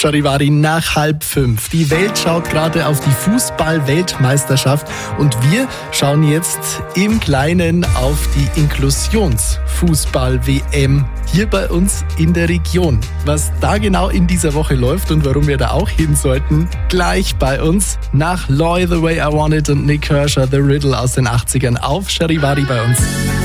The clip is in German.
Charivari nach 4:30. Die Welt schaut gerade auf die Fußball-Weltmeisterschaft und wir schauen jetzt im Kleinen auf die Inklusionsfußball-WM hier bei uns in der Region. Was da genau in dieser Woche läuft und warum wir da auch hin sollten, gleich bei uns. Nach Loy, The Way I Want It und Nick Kershaw, The Riddle aus den 80ern auf Charivari bei uns.